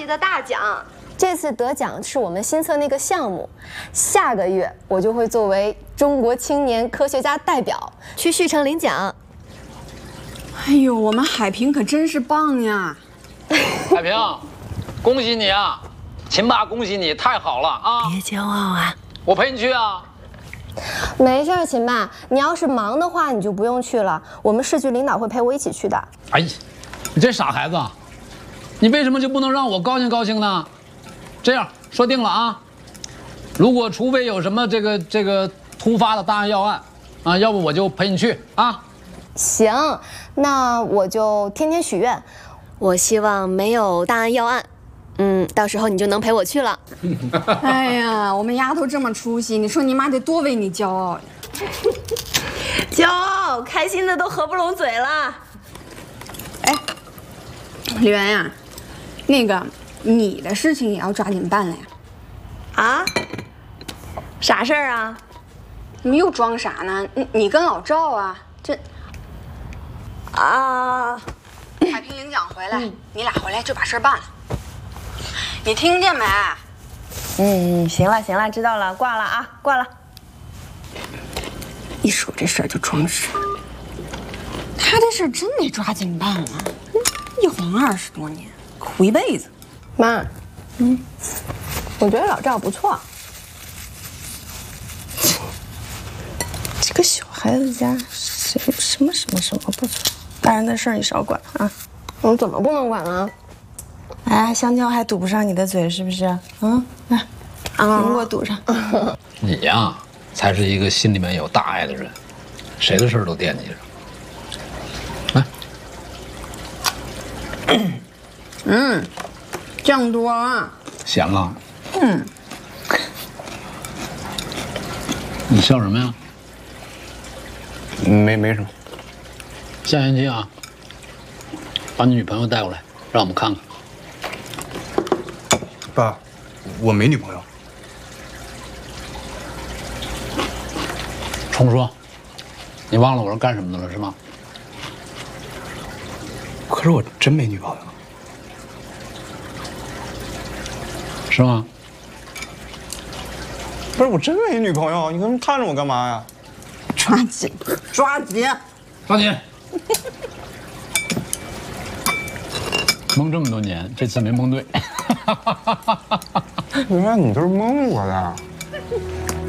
级的大奖。 这次得奖是我们新测那个项目，下个月我就会作为中国青年科学家代表去旭城领奖。 哎呦，我们海平可真是棒呀！ 海平，恭喜你啊！秦爸，恭喜你，太好了啊！ 别骄傲啊！ 我陪你去啊。 没事儿，秦爸，你要是忙的话，你就不用去了。我们市局领导会陪我一起去的。 哎呀，你这傻孩子，你为什么就不能让我高兴高兴呢？这样说定了啊，如果除非有什么这个突发的大案要案啊，要不我就陪你去啊。 行，那我就天天许愿，我希望没有大案要案。到时候你就能陪我去了。 哎呀，我们丫头这么出息，你说你妈得多为你骄傲呀！ 骄傲，开心的都合不拢嘴了。 哎，李媛呀，那个你的事情也要抓紧办了呀。 啊？啥事儿啊？ 你们又装傻呢？你跟老赵啊，这啊， 海平领奖回来，你俩回来就把事儿办了。你听见没？ 行了行了，知道了，挂了啊，挂了。 一说这事儿就装傻，他这事儿真得抓紧办了，一晃20多年，苦一辈子。 妈，我觉得老赵不错。 这个小孩子家什么不错，大人的事儿你少管啊！ 我怎么不能管啊？ 哎，香蕉还堵不上你的嘴是不是？来，苹果堵上。 你呀，才是一个心里面有大爱的人，谁的事儿都惦记着。 酱多啊。 咸了。你笑什么呀？ 没什么。 下星期啊，把你女朋友带过来，让我们看看。 爸，我没女朋友。 重说，你忘了我是干什么的了是吗？ 可是我真没女朋友。 是吗？ 不是，我真没女朋友，你他妈看着我干嘛呀？ 抓紧，抓紧， 抓紧！蒙这么多年，这次没蒙对。 原来你都是蒙我的。